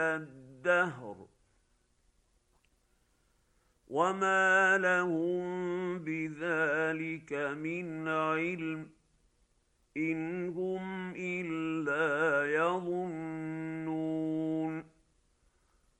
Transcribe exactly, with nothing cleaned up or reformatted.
الدهر وما لهم بذلك من علم إن هم إلا